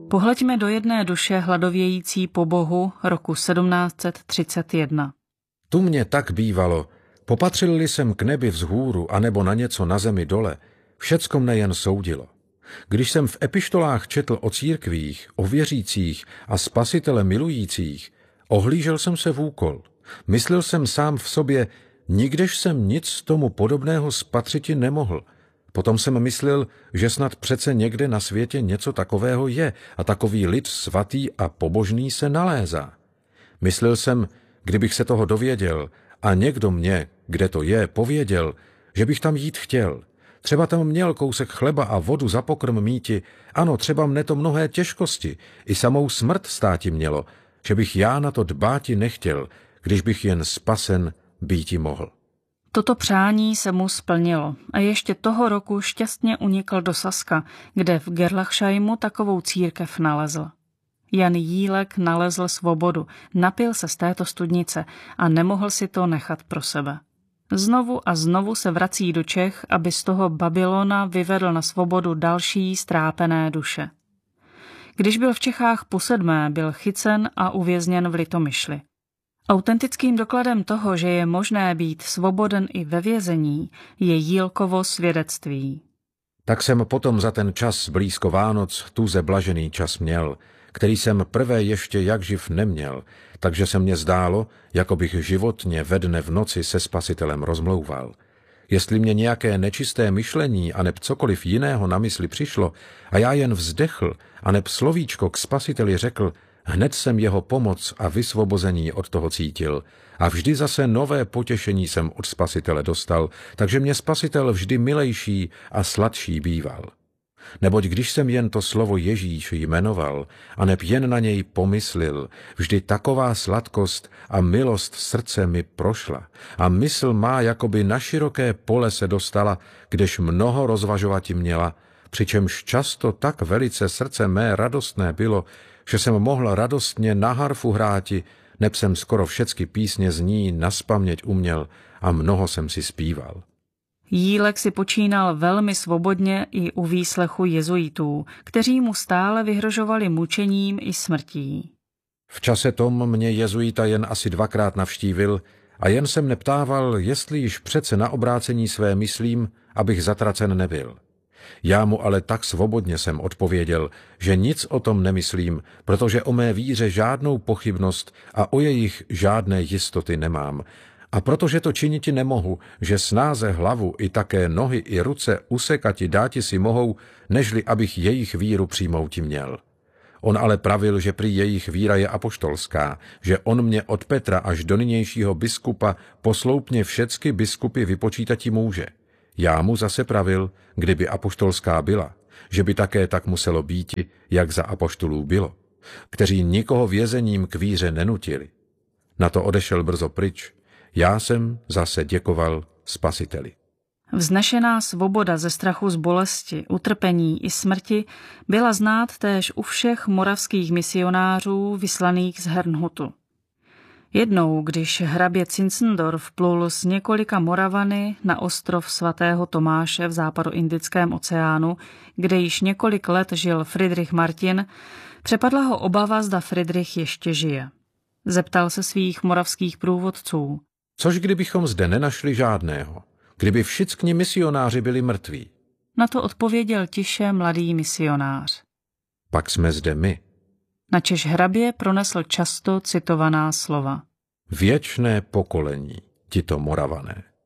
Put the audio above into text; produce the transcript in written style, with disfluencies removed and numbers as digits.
Pohleďme do jedné duše hladovějící po Bohu roku 1731. Tu mě tak bývalo, popatřil-li jsem k nebi vzhůru, anebo na něco na zemi dole, všecko mne jen soudilo. Když jsem v epištolách četl o církvích, o věřících a Spasitele milujících, ohlížel jsem se vůkol. Myslel jsem sám v sobě, nikdež jsem nic tomu podobného spatřiti nemohl. Potom jsem myslel, že snad přece někde na světě něco takového je a takový lid svatý a pobožný se nalézá. Myslel jsem, kdybych se toho dověděl a někdo mě, kde to je, pověděl, že bych tam jít chtěl. Třeba tam měl kousek chleba a vodu za pokrm míti, ano, třeba mne to mnohé těžkosti, i samou smrt státi mělo, že bych já na to dbáti nechtěl, když bych jen spasen býti mohl. Toto přání se mu splnilo a ještě toho roku šťastně unikl do Saska, kde v Gerlachsheimu takovou církev nalezl. Jan Jílek nalezl svobodu, napil se z této studnice a nemohl si to nechat pro sebe. Znovu a znovu se vrací do Čech, aby z toho Babylona vyvedl na svobodu další strápené duše. Když byl v Čechách po7., byl chycen a uvězněn v Litomyšli. Autentickým dokladem toho, že je možné být svoboden i ve vězení, je Jílkovo svědectví. Tak jsem potom za ten čas blízko Vánoc tuze blažený čas měl, který jsem prvé ještě jak živ neměl, takže se mně zdálo, jako bych životně ve dne v noci se Spasitelem rozmlouval. Jestli mě nějaké nečisté myšlení aneb cokoliv jiného na mysli přišlo a já jen vzdechl aneb slovíčko k Spasiteli řekl, hned jsem jeho pomoc a vysvobození od toho cítil a vždy zase nové potěšení jsem od Spasitele dostal, takže mě Spasitel vždy milejší a sladší býval. Neboť když jsem jen to slovo Ježíš jmenoval, aneb jen na něj pomyslil, vždy taková sladkost a milost srdce mi prošla a mysl má jakoby na široké pole se dostala, kdež mnoho rozvažovati měla, přičemž často tak velice srdce mé radostné bylo, že jsem mohl radostně na harfu hráti, neb jsem skoro všecky písně z ní naspaměť uměl a mnoho jsem si zpíval. Jílek si počínal velmi svobodně i u výslechu jezuitů, kteří mu stále vyhrožovali mučením i smrtí. V čase tom mě jezuita jen asi 2krát navštívil a jen jsem neptával, jestli již přece na obrácení své myslím, abych zatracen nebyl. Já mu ale tak svobodně jsem odpověděl, že nic o tom nemyslím, protože o mé víře žádnou pochybnost a o jejich žádné jistoty nemám. A protože to činiti nemohu, že snáze hlavu i také nohy i ruce usekati dáti si mohou, nežli abych jejich víru přijmouti měl. On ale pravil, že prý jejich víra je apoštolská, že on mě od Petra až do nynějšího biskupa posloupně všecky biskupy vypočítati může. Já mu zase pravil, kdyby apoštolská byla, že by také tak muselo býti, jak za apoštolů bylo, kteří nikoho vězením k víře nenutili. Na to odešel brzo pryč. Já jsem zase děkoval Spasiteli. Vznešená svoboda ze strachu z bolesti, utrpení i smrti byla znát též u všech moravských misionářů vyslaných z Herrnhutu. Jednou, když hrabě Zinzendorf plul s několika Moravany na ostrov svatého Tomáše v západoindickém oceánu, kde již několik let žil Fridrich Martin, přepadla ho obava, zda Fridrich ještě žije. Zeptal se svých moravských průvodců. Což kdybychom zde nenašli žádného? Kdyby všichni misionáři byli mrtví? Na to odpověděl tiše mladý misionář. Pak jsme zde my. Načež hrabě pronesl často citovaná slova. Věčné pokolení, tito Moravané.